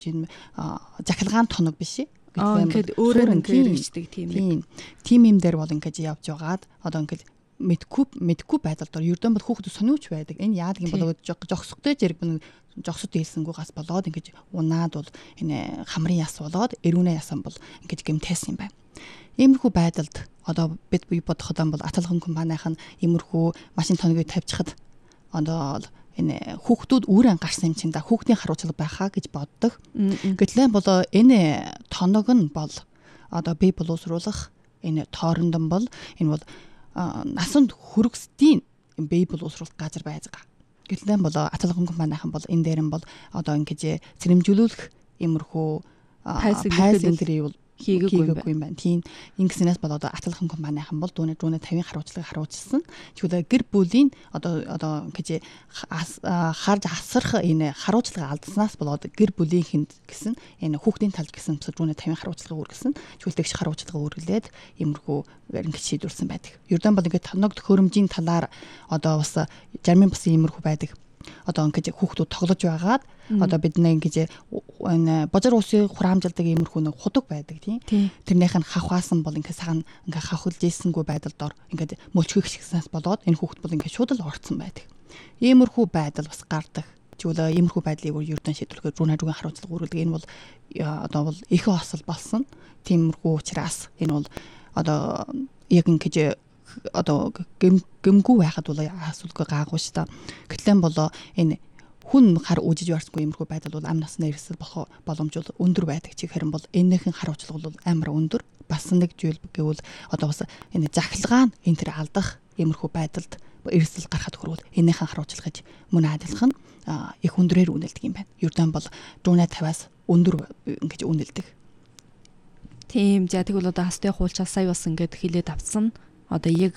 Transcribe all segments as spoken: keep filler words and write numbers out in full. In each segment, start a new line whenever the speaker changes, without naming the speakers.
чинь захилгаан тоног биш.
Ингээд өөрөө ингээд хэрэгждэг тийм.
Тим юм дээр бол ингээд явж байгаад одоо ингээд мэдгүй мэдгүй байдал дор ердөө бол хүүхдүүд сониуч байдаг. Энэ яадаг юм бол жогсохтой зэрэг жогсод хэлсэнгүүгээс болоод ингээд унаад бол энэ хамрын яс болоод эрүүнэ ясан бол ингээд гэмтээсэн юм байна. Иймэрхүү байдалд одоо бид бие бодоход бол аталган компанийн иймэрхүү машин тоногийг тавьчихад одоо энэ хүүхдүүд үүрэн гарсан юм чинь да хүүхдийн харуулцлага байхаа гэж боддог. Гэтэл бол энэ тоног нь бол одоо бие боловсруулах энэ тоорондон бол энэ бол насанд хүргэсдийн бие боловсруулах газар байдаг. Гэтэл бол аталган компанийн бол энэ дээр нь бол одоо ингэж сэрэмжүүлүүлэх иймэрхүү пайс энтрий бол хийгээгүй юм байна. Тийм ингэснээс бол одоо аталган компанийн бол дүүнэ дүүнэ тавийн харуулцлагыг харуулсан. Тэгвэл гэр бүлийн одоо одоо гэж харж асрах энэ харуулцлагыг алдснаас болоод гэр бүлийнхэнд гэсэн энэ хүүхдийн талд гэсэн дүүнэ тавийн харуулцлагыг үргэлсэн. Тэгвэл тэгш харуулцлагыг үргэлээд иймэрхүү ингэж шийдвэрсэн байдаг. Ердөө бол ингээд тоног төхөөрөмжийн талаар одоо бас зарим бас иймэрхүү байдаг. Одоо ингэж хүүхдүүд тоглож байгаад одоо бид нэг ингэж энэ божир усын хураамжилдаг иймэрхүү нэг худаг байдаг тийм. Тэрнийх нь хавхаасан бол ингэ сагна ингээ хавхалж ийсэнгүй байдал дор ингээд мөлчгөх шигснээс болоод энэ хүүхд бол ингээ шууд л орцсон байдаг. Иймэрхүү байдал бас гардаг. Тэгвэл иймэрхүү байдлыг ердөө шийдвэрлэхэд рүүнэ рүүгэн харуулцлага үүрүүлдэг. Энэ бол одоо бол их осол болсон. Тиймэрхүү учраас энэ бол одоо яг ингэж одоо гэмгүй байхад бол асуудалгүй гаагүй шүү дээ. Гэтэл бол энэ хүн хар үжиж барсгүй юмрхүү байдал бол ам насны эрсдэл болох боломж бол өндөр байдаг чи харин бол энэхэн харуулцлага бол амар өндөр. Бас нэг зүйл гэвэл одоо бас энэ захилгаан энэ төр алдах юмрхүү байдалд эрсдэл гарахад хүрвэл энэхэн харуулцлагыг мөн адилхан их өндөрөөр үнэлдэг юм байна. Ердөө бол дүүнэ тавиас өндөр ингэж үнэлдэг.
Тийм за тэгвэл одоо хастай хуулчаас сая бас ингэж хилээд авсан. Одоо яг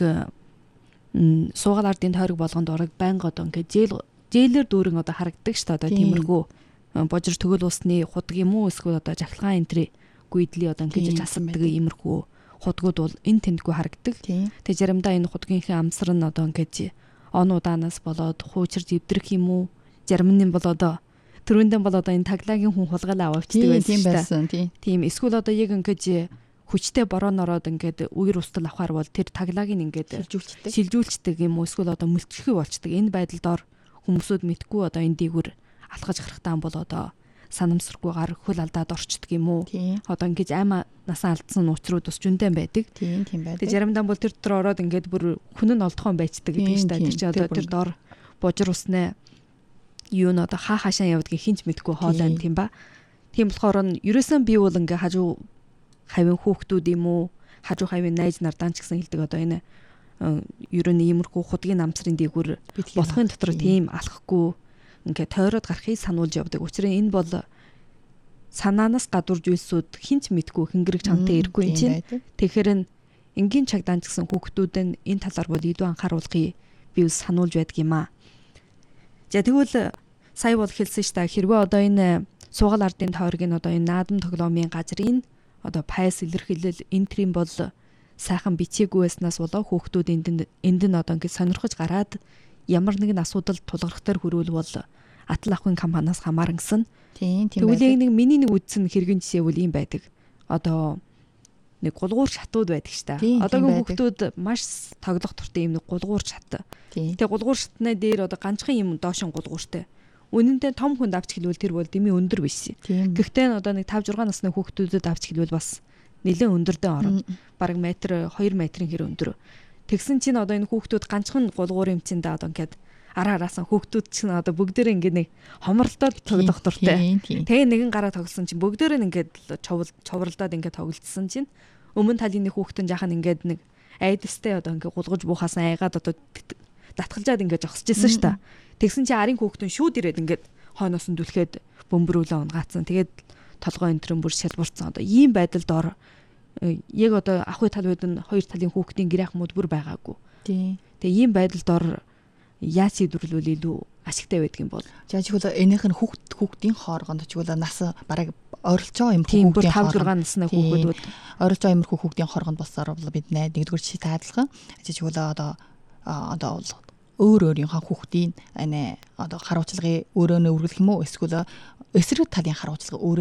суугаал ардын тойрог болгонд орог байнга одоо ингээд зээл зээлэр дүүрэн одоо харагддаг шүү дээ. Одоо тиймэрхүү божир төгөл усны худаг юм уу эсвэл одоо жахилгаан энтри гүйдлийн одоо ингээд засдаг иймэрхүү худгууд бол энэ тэндгүй харагддаг. Тэгээ заримдаа энэ худгийнхээ амсар нь одоо ингээд он удаанаас болоод хуучир зэвдрэх юм уу зарим нь бол одоо төрөндөн бол одоо энэ таглагийн хүн хулгайлаа авчдаг байсан шүү дээ. Тийм эсвэл одоо яг ингээд хүчтэй борон ороод ингээд үер устал авахар бол тэр таглагийг ингээд шилжүүлчдэг. Шилжүүлчдэг юм уу эсвэл одоо мөлчлөхий болчдөг. Энэ байдалд ор хүмүүсүүд мэдгүй одоо энэ дээгүр алхаж гарахтаа бол одоо санамсаргүйгээр хөл алдаад орчдөг юм уу? Одоо ингээд аймаа насаа алдсан нууцрууд бас жүндэн байдаг.
Тийм тийм байдаг.
Тэгээ заримдаа бол тэр дотор ороод ингээд бүр хүн нь олдхон байцдаг гэдэг шүү дээ. Тэр чинь одоо тэр дор божир уснаа юу н одоо хаа хаашаа явдгийг хинч мэдгүй хоолойн тийм ба. Тийм болохоор нь ерөөсөн би бол ингээд хажуу хавийн хүүхдүүд юм уу хажуу хавийн найз нардаа ч гэсэн хэлдэг одоо энэ ер нь иймэрхүү худгийн намсрын дээгүр болохын дотор тийм алхахгүй ингээд тойроод гарахыг сануулж явдаг. Учир нь энэ бол санаанаас гадуур зүйлсүүд хинч мэдгүй хингэрэг чамтай ирэхгүй юм чинь. Тэгэхээр энгийн чагдаан ч гэсэн хүүхдүүд нь энэ талаар бол илүү анхааруулгыг би сануулж байдаг юм аа. За тэгвэл сая бол хэлсэн ш та хэрвээ одоо энэ суугаал ардын тойргийн одоо энэ наадам тоглоомын газрын одоо пайс илэрхийлэл энтрийн бол сайхан бичээгүй байснаас болоо хүүхдүүд энд энд нь одоо ингэ сонирхож гараад ямар нэгэн асуудал тулгархтар хөрвөл бол атал авахын компаниас хамаарангсан.
Тийм тийм.
Тэгвэл нэг миний нэг үдсэн хэрэгэн жишээ бол юм байдаг. Одоо нэг гулгуур шатууд байдаг ш та. Одоогийн хүүхдүүд маш тоглох туртай юм нэг гулгуур шат. Тэгээ гулгуур шатны дээр одоо ганцхан юм доошин гулгууртай. Үнэндээ том хүнд авч хэлвэл тэр бол дэмий өндөр биш. Гэхдээ одоо нэг тавь жургаан насны хүүхдүүдэд авч хэлвэл бас нэлээд өндөрдөө орно. Бараг метр хоёр метрийн хэр өндөр. Тэгсэн чинь одоо энэ хүүхдүүд ганцхан гулгуур юм чинь да одоо ингээд араа араасан хүүхдүүд чинь одоо бүгдээр ингээд нэг хомролдоод тоглох дуртай. Тэгээ нэгэн гараа тоглосон чинь бүгдээр нь ингээд човл човралдаад ингээд тоглолцсон чинь өмнө талын нэг хүүхдэн жахан ингээд нэг айдастай одоо ингээд гулгаж буухаасан айгаад одоо татгалжаад ингээд зогсож ирсэн ш та. Тэгсэн чинь арын хүүхдэн шүүд ирээд ингээд хойноос нь дүлхэд бөмбөрүүлээ унгаацсан. Тэгээд толгой энтрэн бүр шалбарцсан. Одоо ийм байдалд ор яг одоо ах уу тал үед нь хоёр талын хүүхдийн гэр ахмууд бүр байгаагүй.
Тийм.
Тэгээ ийм байдалд ор яаж шийдвэрлвэл илүү ашигтай байдаг юм бол.
За чигвэл энийх нь хүүхд хүүхдийн хооргонд чигвэл нас бараг ойролцоо юм хүүхдийн
тавь жургаан насны хүүхдүүд
ойролцоо юмрхүү хүүхдийн хооргонд болсоор бол бид нэгдүгээр шийдэ адилхан. Чигвэл одоо одоо өөр өөрийнхөө хүүхдийн анаа одоо харуулцлагыг өөрөө нь үргэлжлэх юм уу эсвэл эсрэг талын харуулцлага өөрөө